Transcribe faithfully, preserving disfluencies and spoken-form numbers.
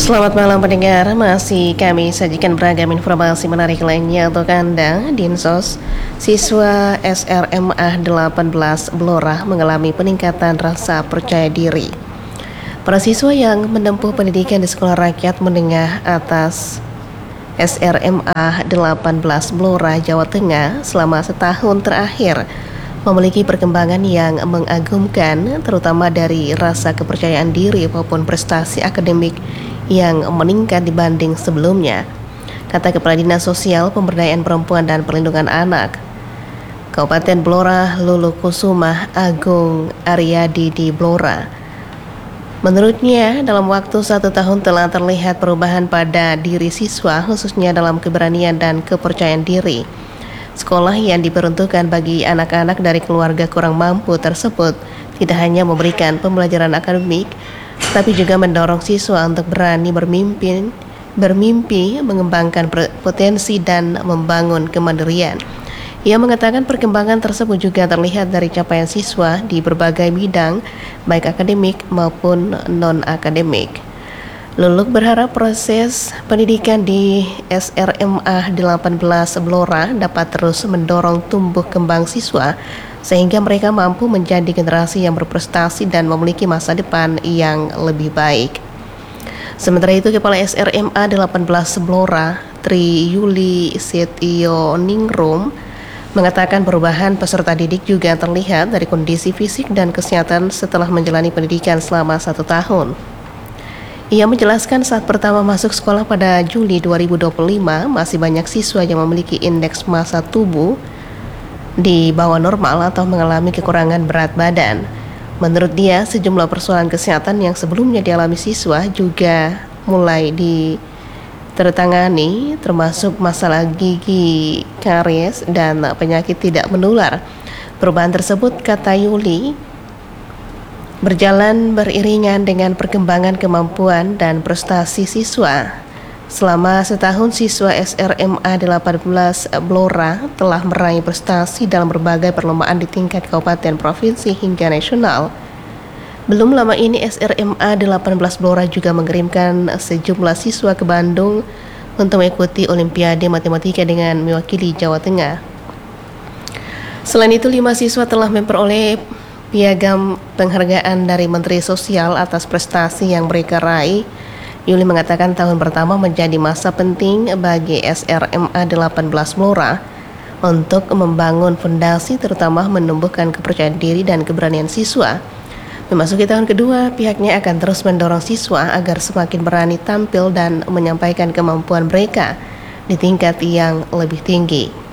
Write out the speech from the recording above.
Selamat malam pendengar, masih kami sajikan beragam informasi menarik lainnya untuk Anda. Dinsos, siswa S R M A delapan belas Blora mengalami peningkatan rasa percaya diri. Para siswa yang menempuh pendidikan di Sekolah Rakyat Menengah Atas S R M A delapan belas Blora, Jawa Tengah selama setahun terakhir memiliki perkembangan yang mengagumkan, terutama dari rasa kepercayaan diri maupun prestasi akademik yang meningkat dibanding sebelumnya, kata Kepala Dinas Sosial Pemberdayaan Perempuan dan Perlindungan Anak Kabupaten Blora, Lulu Kusuma Agung Aryadi di Blora. Menurutnya, dalam waktu satu tahun telah terlihat perubahan pada diri siswa, khususnya dalam keberanian dan kepercayaan diri. Sekolah yang diperuntukkan bagi anak-anak dari keluarga kurang mampu tersebut tidak hanya memberikan pembelajaran akademik, tapi juga mendorong siswa untuk berani bermimpi, bermimpi, mengembangkan potensi dan membangun kemandirian. Ia mengatakan perkembangan tersebut juga terlihat dari capaian siswa di berbagai bidang, baik akademik maupun non-akademik. Luluk berharap proses pendidikan di S R M A delapan belas Blora dapat terus mendorong tumbuh kembang siswa sehingga mereka mampu menjadi generasi yang berprestasi dan memiliki masa depan yang lebih baik. Sementara itu, Kepala S R M A delapan belas Blora, Tri Yuli Setio Ningrum, mengatakan perubahan peserta didik juga terlihat dari kondisi fisik dan kesehatan setelah menjalani pendidikan selama satu tahun. Ia menjelaskan saat pertama masuk sekolah pada Juli dua ribu dua puluh lima, masih banyak siswa yang memiliki indeks massa tubuh di bawah normal atau mengalami kekurangan berat badan. Menurut dia, sejumlah persoalan kesehatan yang sebelumnya dialami siswa juga mulai ditertangani, termasuk masalah gigi, karies, dan penyakit tidak menular. Perubahan tersebut, kata Yuli, berjalan beriringan dengan perkembangan kemampuan dan prestasi siswa. Selama setahun, siswa S R M A delapan belas Blora telah meraih prestasi dalam berbagai perlombaan di tingkat kabupaten, provinsi, hingga nasional. Belum lama ini S R M A delapan belas Blora juga mengirimkan sejumlah siswa ke Bandung untuk mengikuti Olimpiade Matematika dengan mewakili Jawa Tengah. Selain itu, lima siswa telah memperoleh piagam penghargaan dari Menteri Sosial atas prestasi yang mereka raih. Yuli mengatakan tahun pertama menjadi masa penting bagi S R M A delapan belas Blora untuk membangun fondasi, terutama menumbuhkan kepercayaan diri dan keberanian siswa. Memasuki tahun kedua, pihaknya akan terus mendorong siswa agar semakin berani tampil dan menyampaikan kemampuan mereka di tingkat yang lebih tinggi.